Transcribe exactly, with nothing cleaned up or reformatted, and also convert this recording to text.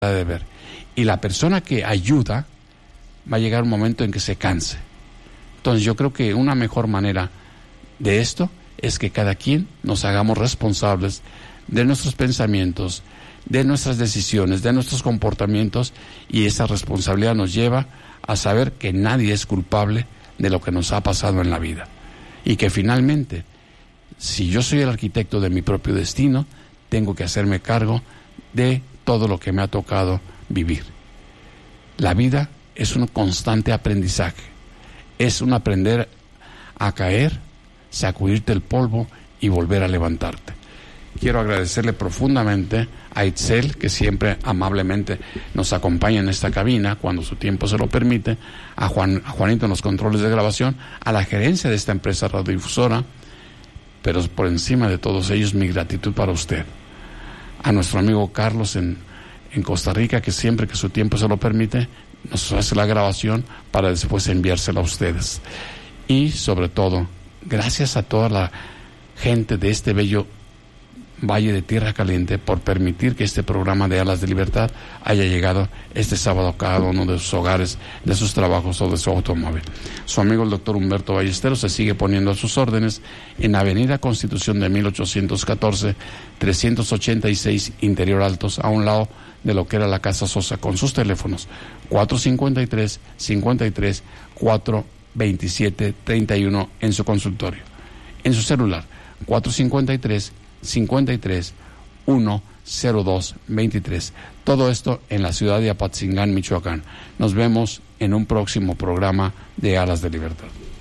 de ver. Y la persona que ayuda va a llegar un momento en que se canse. Entonces yo creo que una mejor manera de esto es que cada quien nos hagamos responsables de nuestros pensamientos, de nuestras decisiones, de nuestros comportamientos, y esa responsabilidad nos lleva a saber que nadie es culpable de lo que nos ha pasado en la vida. Y que finalmente, si yo soy el arquitecto de mi propio destino, tengo que hacerme cargo de todo lo que me ha tocado vivir. La vida es un constante aprendizaje, es un aprender a caer, sacudirte el polvo y volver a levantarte. Quiero agradecerle profundamente a Itzel, que siempre amablemente nos acompaña en esta cabina cuando su tiempo se lo permite, a, Juan, a Juanito en los controles de grabación, a la gerencia de esta empresa radiodifusora, pero por encima de todos ellos mi gratitud para usted, a nuestro amigo Carlos en, en Costa Rica, que siempre que su tiempo se lo permite nos hace la grabación para después enviársela a ustedes, y sobre todo gracias a toda la gente de este bello Valle de Tierra Caliente por permitir que este programa de Alas de Libertad haya llegado este sábado a cada uno de sus hogares, de sus trabajos o de su automóvil. Su amigo el doctor Humberto Ballesteros se sigue poniendo a sus órdenes en Avenida Constitución de mil ochocientos catorce, trescientos ochenta y seis, Interior Altos, a un lado de lo que era la Casa Sosa, con sus teléfonos cuatro cincuenta y tres, cincuenta y tres, cuatro veintisiete, treinta y uno en su consultorio. En su celular cuatro cincuenta y tres, cincuenta y tres, uno cero dos, veintitrés. Todo esto en la ciudad de Apatzingán, Michoacán. Nos vemos en un próximo programa de Alas de Libertad.